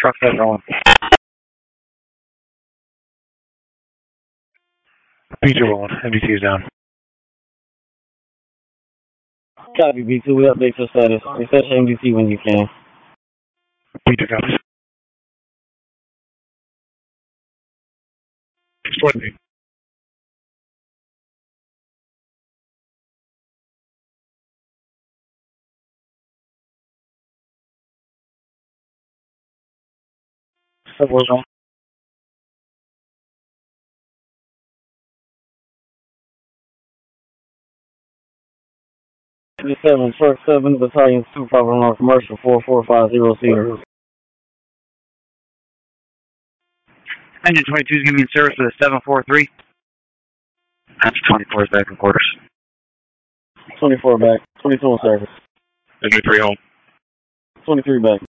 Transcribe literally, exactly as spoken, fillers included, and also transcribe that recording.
Truck set rolling. B two rolling. M D T is down. Copy, B two. We update your status. Refresh M D T when you can. B two copies. Export me. Subway on. seven, Truck seven, Battalion two, Papa North Commercial, four four five zero Cedar. Engine twenty-two is going to be in service for the seven four three. That's twenty-four is back in quarters. twenty-four back, twenty-two in service. Engine three home. twenty-three back.